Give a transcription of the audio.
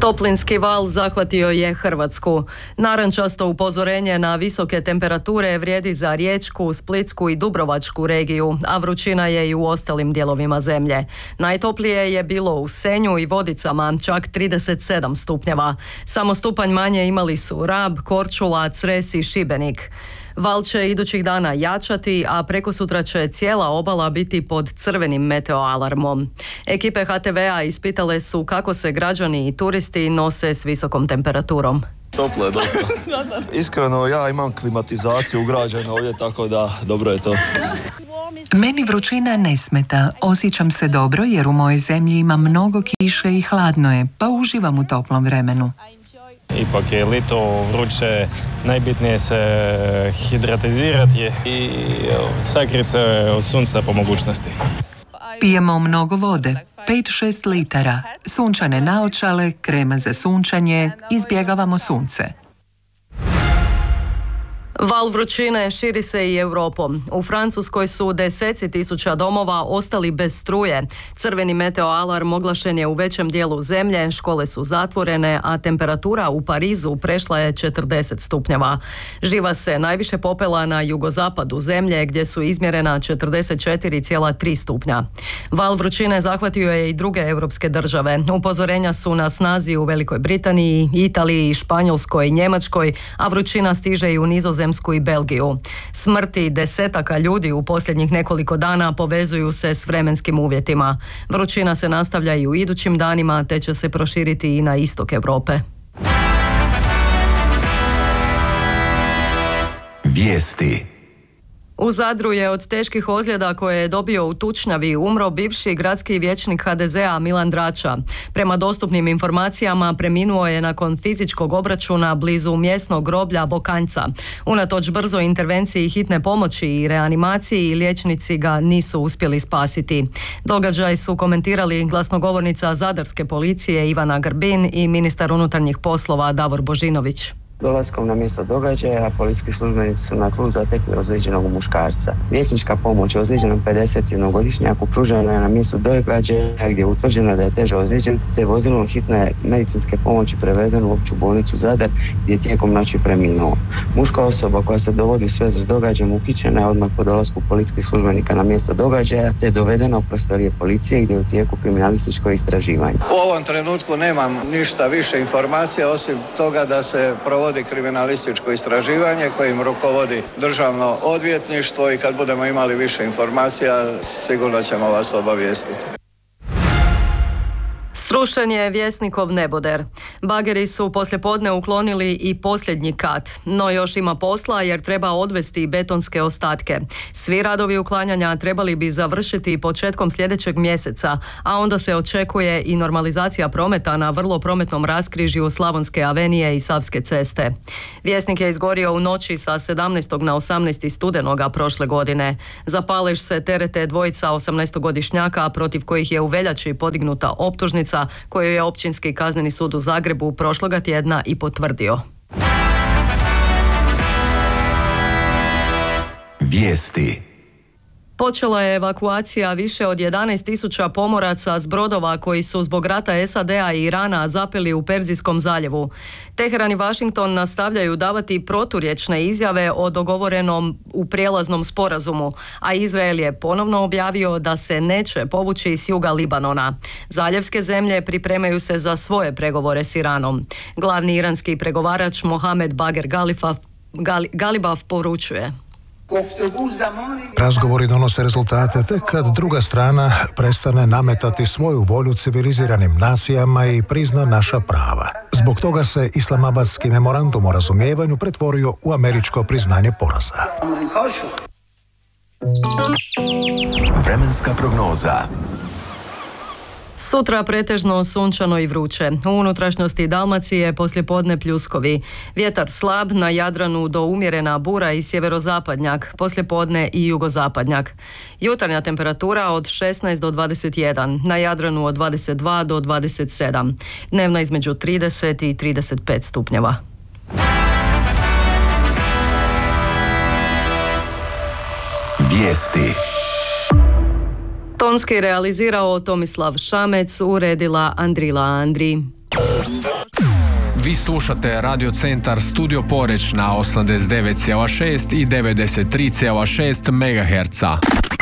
Toplinski val zahvatio je Hrvatsku. Narančasto upozorenje na visoke temperature vrijedi za Riječku, Splitsku i Dubrovačku regiju, a vrućina je i u ostalim dijelovima zemlje. Najtoplije je bilo u Senju i Vodicama, čak 37 stupnjeva. Samo stupanj manje imali su Rab, Korčula, Cres i Šibenik. Val će idućih dana jačati, a prekosutra će cijela obala biti pod crvenim meteoalarmom. Ekipe HTV-a ispitale su kako se građani i turisti nose s visokom temperaturom. Toplo je dosta. Iskreno, ja imam klimatizaciju ugrađenu ovdje, tako da dobro je to. Meni vrućina ne smeta. Osjećam se dobro jer u mojoj zemlji ima mnogo kiše i hladno je, pa uživam u toplom vremenu. Ipak je lito vruće, najbitnije se hidratizirati i sakriti se od sunca po mogućnosti. Pijemo mnogo vode, 5-6 litara, sunčane naočale, krema za sunčanje, izbjegavamo sunce. Val vrućine širi se i Europom. U Francuskoj su deseci tisuća domova ostali bez struje. Crveni meteoalarm oglašen je u većem dijelu zemlje, škole su zatvorene, a temperatura u Parizu prešla je 40 stupnjeva. Živa se najviše popela na jugozapadu zemlje, gdje su izmjerena 44,3 stupnja. Val vrućine zahvatio je i druge europske države. Upozorenja su na snazi u Velikoj Britaniji, Italiji, Španjolskoj i Njemačkoj, a vrućina stiže i u Nizozemsku i Belgiju. Smrti desetaka ljudi u posljednjih nekoliko dana povezuju se s vremenskim uvjetima. Vrućina se nastavlja i u idućim danima, te će se proširiti i na istok Europe. Vijesti. U Zadru je od teških ozljeda koje je dobio u tučnjavi umro bivši gradski vijećnik HDZ-a Milan Drača. Prema dostupnim informacijama preminuo je nakon fizičkog obračuna blizu mjesnog groblja Bokanjca. Unatoč brzoj intervenciji hitne pomoći i reanimaciji, liječnici ga nisu uspjeli spasiti. Događaj su komentirali glasnogovornica Zadarske policije Ivana Grbin i ministar unutarnjih poslova Davor Božinović. Dolaskom na mjesto događaja, policijski službenici su na tlu zatekli ozlijeđenog muškarca. Liječnička pomoć ozlijeđenom 51-godišnjaku pružena je na mjestu događaja gdje je utvrđeno da je teže ozlijeđen, te je vozilom hitne medicinske pomoći prevezen u opću bolnicu Zadar gdje je tijekom noći preminuo. Muška osoba koja se dovodi u svezu s događajem uhićena je odmah po dolasku policijskih službenika na mjesto događaja, te je dovedena u prostorije policije gdje je u tijeku kriminalističko istraživanje. U ovom trenutku nemam ništa više informacija osim toga da se provodi kriminalističko istraživanje kojim rukovodi Državno odvjetništvo i kad budemo imali više informacija sigurno ćemo vas obavijestiti. Srušen je Vjesnikov neboder. Bageri su poslijepodne uklonili i posljednji kat, no još ima posla jer treba odvesti betonske ostatke. Svi radovi uklanjanja trebali bi završiti početkom sljedećeg mjeseca, a onda se očekuje i normalizacija prometa na vrlo prometnom raskrižju Slavonske avenije i Savske ceste. Vjesnik je izgorio u noći sa 17. na 18. studenoga prošle godine. Za palež se terete dvojica 18-godišnjaka protiv kojih je u veljači podignuta optužnica koju je Općinski kazneni sud u Zagrebu prošloga tjedna i potvrdio. Vijesti. Počela je evakuacija više od 11.000 pomoraca s brodova koji su zbog rata SAD-a i Irana zapeli u Perzijskom zaljevu. Teheran i Washington nastavljaju davati proturječne izjave o dogovorenom u prijelaznom sporazumu, a Izrael je ponovno objavio da se neće povući s juga Libanona. Zaljevske zemlje pripremaju se za svoje pregovore s Iranom. Glavni iranski pregovarač Mohamed Bager Galibaf poručuje: Razgovori donose rezultate tek kad druga strana prestane nametati svoju volju civiliziranim nacijama i prizna naša prava. Zbog toga se Islamabadski memorandum o razumijevanju pretvorio u američko priznanje poraza. Vremenska prognoza. Sutra pretežno sunčano i vruće. U unutrašnjosti Dalmacije poslijepodne pljuskovi. Vjetar slab, na Jadranu do umjerena bura i sjeverozapadnjak, poslijepodne i jugozapadnjak. Jutarnja temperatura od 16 do 21, na Jadranu od 22 do 27. Dnevna između 30 i 35 stupnjeva. Vijesti. Tonski realizirao Tomislav Šamec, uredila Andrila Andri. Vi slušate Radio Centar Studio Poreć na 89,6 i 93,6 MHz.